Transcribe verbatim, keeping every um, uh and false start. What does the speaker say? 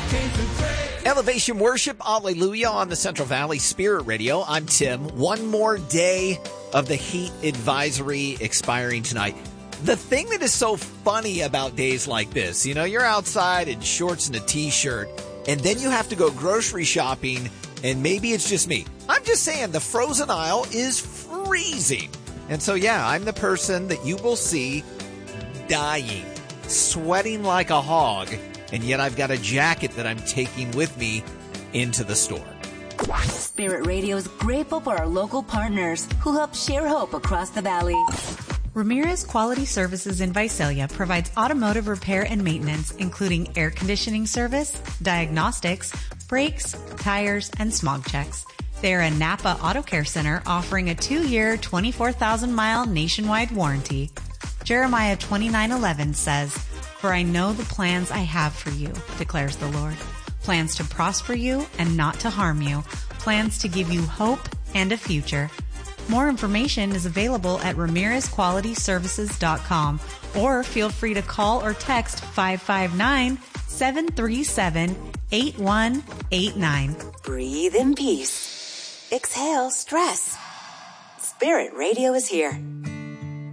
Elevation Worship, Alleluia on the Central Valley Spirit Radio. I'm Tim. One more day of the heat advisory expiring tonight. The thing that is so funny about days like this, you know, you're outside in shorts and a t-shirt, and then you have to go grocery shopping, and maybe it's just me. I'm just saying the frozen aisle is freezing. And so, yeah, I'm the person that you will see dying, sweating like a hog, and yet I've got a jacket that I'm taking with me into the store. Spirit Radio is grateful for our local partners who help share hope across the valley. Ramirez Quality Services in Visalia provides automotive repair and maintenance, including air conditioning service, diagnostics, brakes, tires, and smog checks. They are a Napa Auto Care Center offering a two-year, twenty-four thousand mile nationwide warranty. Jeremiah twenty-nine eleven says, "For I know the plans I have for you, declares the Lord. Plans to prosper you and not to harm you. Plans to give you hope and a future." More information is available at ramirez quality services dot com or feel free to call or text five five nine, seven three seven, eight one eight nine. Breathe in peace. Exhale stress. Spirit Radio is here.